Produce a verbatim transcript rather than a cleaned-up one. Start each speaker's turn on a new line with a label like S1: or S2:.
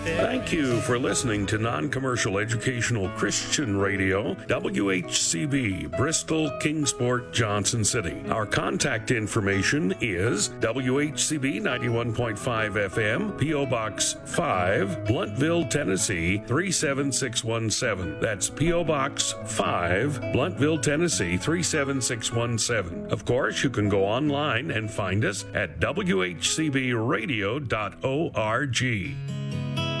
S1: Thank you for listening to Non-Commercial Educational Christian Radio, W H C B, Bristol, Kingsport, Johnson City. Our contact information is W H C B ninety-one point five F M, P O. Box five, Bluntville, Tennessee three seven six one seven. That's P O. Box five, Bluntville, Tennessee three seven six one seven. Of course, you can go online and find us at w h c b radio dot org.